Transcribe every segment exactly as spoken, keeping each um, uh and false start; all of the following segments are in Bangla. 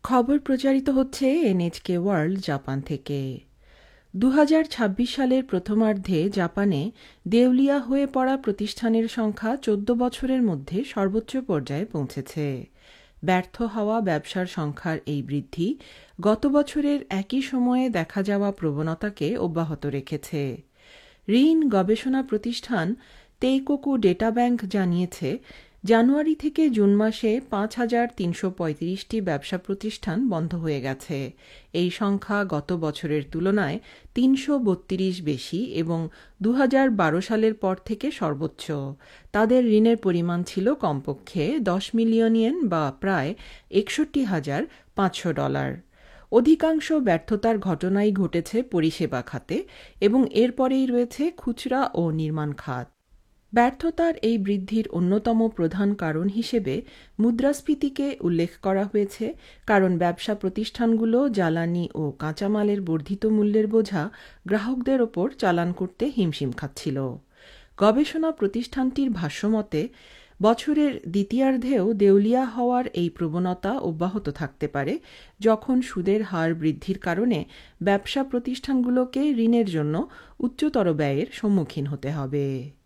খবর প্রচারিত হচ্ছে এনএইচকে ওয়ার্ল্ড জাপান থেকে। দু হাজার ছাব্বিশ সালের প্রথমার্ধে জাপানে দেউলিয়া হয়ে পড়া প্রতিষ্ঠানের সংখ্যা চোদ্দ বছরের মধ্যে সর্বোচ্চ পর্যায়ে পৌঁছেছে। ব্যর্থ হওয়া ব্যবসার সংখ্যার এই বৃদ্ধি গত বছরের একই সময়ে দেখা যাওয়া প্রবণতাকে অব্যাহত রেখেছে। ঋণ গবেষণা প্রতিষ্ঠান তেইকোকু ডেটা ব্যাংক জানিয়েছে, জানুয়ারি থেকে জুন মাসে পাঁচ হাজার তিনশো পঁয়ত্রিশটি ব্যবসা প্রতিষ্ঠান বন্ধ হয়ে গেছে। এই সংখ্যা গত বছরের তুলনায় তিনশো বত্রিশ বেশি এবং দু হাজার বারো সালের পর থেকে সর্বোচ্চ। তাদের ঋণের পরিমাণ ছিল কমপক্ষে দশ মিলিয়ন ইয়েন বা প্রায় একষট্টি হাজার পাঁচশো ডলার। অধিকাংশ ব্যর্থতার ঘটনাই ঘটেছে পরিষেবা খাতে এবং এরপরেই রয়েছে খুচরা ও নির্মাণ খাত। ব্যর্থতার এই বৃদ্ধির অন্যতম প্রধান কারণ হিসেবে মুদ্রাস্ফীতিকে উল্লেখ করা হয়েছে, কারণ ব্যবসা প্রতিষ্ঠানগুলো জ্বালানি ও কাঁচামালের বর্ধিত মূল্যের বোঝা গ্রাহকদের ওপর চালান করতে হিমশিম খাচ্ছিল। গবেষণা প্রতিষ্ঠানটির ভাষ্যমতে, বছরের দ্বিতীয়ার্ধেও দেউলিয়া হওয়ার এই প্রবণতা অব্যাহত থাকতে পারে, যখন সুদের হার বৃদ্ধির কারণে ব্যবসা প্রতিষ্ঠানগুলোকে ঋণের জন্য উচ্চতর ব্যয়ের সম্মুখীন হতে হবে।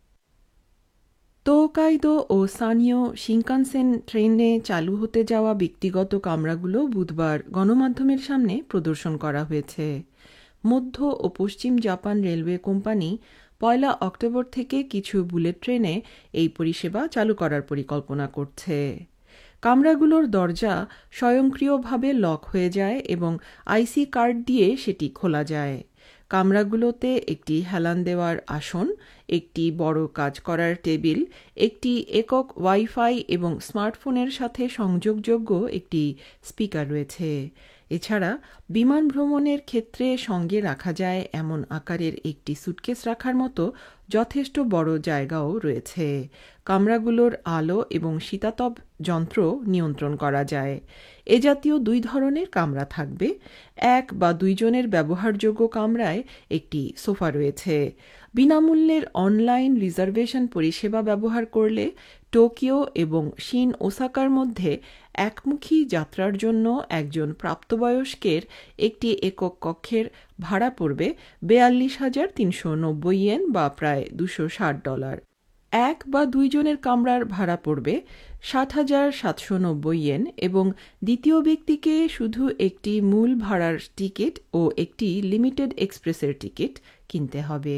তোকাইদো ও সানিও শিনকানসেন ট্রেনে চালু হতে যাওয়া ব্যক্তিগত কামরাগুলো বুধবার গণমাধ্যমের সামনে প্রদর্শন করা হয়েছে। মধ্য ও পশ্চিম জাপান রেলওয়ে কোম্পানি পয়লা অক্টোবর থেকে কিছু বুলেট ট্রেনে এই পরিষেবা চালু করার পরিকল্পনা করছে। কামরাগুলোর দরজা স্বয়ংক্রিয়ভাবে লক হয়ে যায় এবং আইসি কার্ড দিয়ে সেটি খোলা যায়। কামরাগুলোতে একটি হেলান দেওয়ার আসন, একটি বড় কাজ করার টেবিল, একটি একক ওয়াইফাই এবং স্মার্টফোনের সাথে সংযোগযোগ্য একটি স্পিকার রয়েছে। এছাড়া বিমান ভ্রমণের ক্ষেত্রে সঙ্গে রাখা যায় এমন আকারের একটি সুটকেস রাখার মতো যথেষ্ট বড় জায়গাও রয়েছে। কামরাগুলোর আলো এবং শীতাতপ যন্ত্র নিয়ন্ত্রণ করা যায়। এ জাতীয় দুই ধরনের কামরা থাকবে। এক বা দুইজনের ব্যবহারযোগ্য কামরায় একটি সোফা রয়েছে। বিনামূল্যের অনলাইন রিজার্ভেশন পরিষেবা ব্যবহার করলে টোকিও এবং শিন ওসাকার মধ্যে একমুখী যাত্রার জন্য একজন প্রাপ্তবয়স্কের একটি একক কক্ষের ভাড়া পড়বে বেয়াল্লিশ হাজার তিনশো নব্বই ইয়েন বা প্রায় দুশো ষাট ডলার। এক বা দুইজনের কামরার ভাড়া পড়বে ষাট হাজার সাতশো নব্বই ইয়েন এবং দ্বিতীয় ব্যক্তিকে শুধু একটি মূল ভাড়ার টিকিট ও একটি লিমিটেড এক্সপ্রেসের টিকিট কিনতে হবে।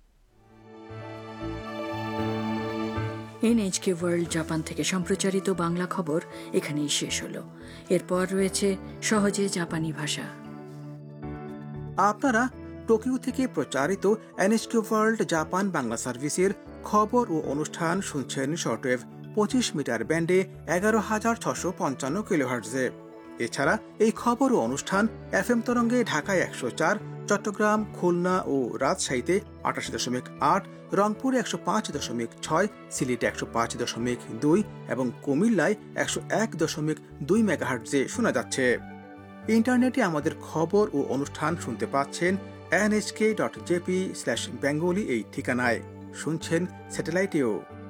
এনএইচকে ওয়ার্ল্ড জাপান থেকে সম্প্রচারিত বাংলা খবর এখানেই শেষ হলো। এরপর রয়েছে সহজে জাপানি ভাষা। আপনারা টোকিও থেকে প্রচারিত এনএইচকে ওয়ার্ল্ড জাপান বাংলা সার্ভিসের খবর ও অনুষ্ঠান শুনছেন শর্টওয়েভ পঁচিশ মিটার ব্যান্ডে এগারো হাজার ছশো পঞ্চান্ন কিলোহার্টজে। এছাড়া এই খবর ও অনুষ্ঠান এফ এম তরঙ্গে ঢাকায় একশো চার, চট্টগ্রাম, খুলনা ও রাজশাহীতে আটাশি দশমিক আট, রংপুরে একশো পাঁচ দশমিক ছয়, সিলেটে একশো পাঁচ দশমিক দুই এবং কুমিল্লায় একশো এক দশমিক দুই মেগাহার্টজে শোনা যাচ্ছে। ইন্টারনেটে আমাদের খবর ও অনুষ্ঠান শুনতে পাচ্ছেন NHK dot JP slash Bengali এই ঠিকানায়। শুনছেন স্যাটেলাইটেও।